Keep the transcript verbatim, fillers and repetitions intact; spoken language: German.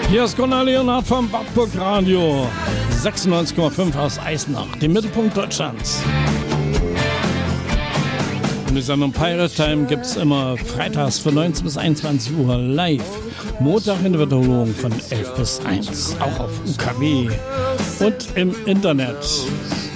Hier ist Gunnar Leonhard vom Wartburg Radio. sechsundneunzig Komma fünf aus Eisenach, dem Mittelpunkt Deutschlands. Und die Sendung Pirate Time gibt es immer freitags von neunzehn bis einundzwanzig Uhr live. Montag in der Wiederholung von elf bis eins. Auch auf U K W und im Internet.